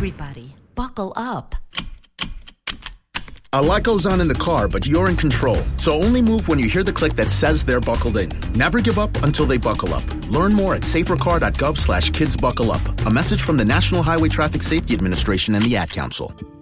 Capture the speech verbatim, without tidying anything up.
Everybody, buckle up. A lot goes on in the car, but you're in control. So only move when you hear the click that says they're buckled in. Never give up until they buckle up. Learn more at safercar.gov slash kids buckle up. A message from the National Highway Traffic Safety Administration and the Ad Council.